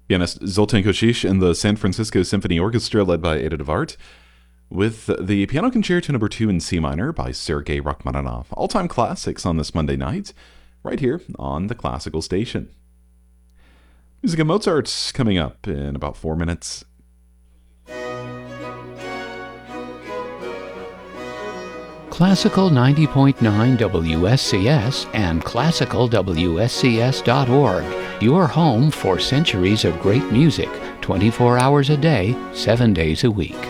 Pianist Zoltan Koshish and the San Francisco Symphony Orchestra led by Ada Devart, with the Piano Concerto No. 2 in C minor by Sergei Rachmaninoff. All-time classics on this Monday night, right here on the Classical Station. Music of Mozart's coming up in about 4 minutes. Classical 90.9 WSCS and classicalwscs.org. Your home for centuries of great music, 24 hours a day, 7 days a week.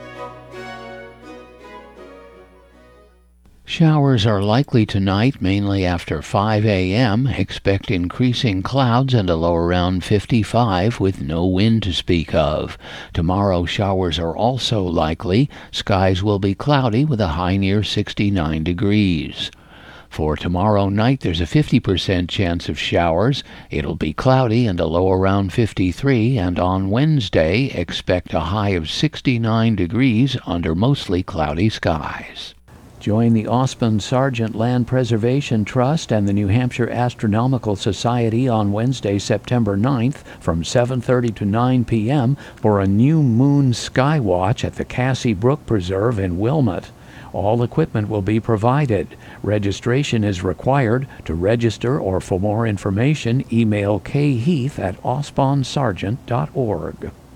Showers are likely tonight, mainly after 5 a.m. Expect increasing clouds and a low around 55 with no wind to speak of. Tomorrow, showers are also likely. Skies will be cloudy with a high near 69 degrees. For tomorrow night, there's a 50% chance of showers. It'll be cloudy and a low around 53, and on Wednesday, expect a high of 69 degrees under mostly cloudy skies. Join the Osmond Sargent Land Preservation Trust and the New Hampshire Astronomical Society on Wednesday, September 9th from 7:30 to 9 p.m. for a new moon sky watch at the Cassie Brook Preserve in Wilmot. All equipment will be provided. Registration is required. To register or for more information, email kheath@osmondsargent.org.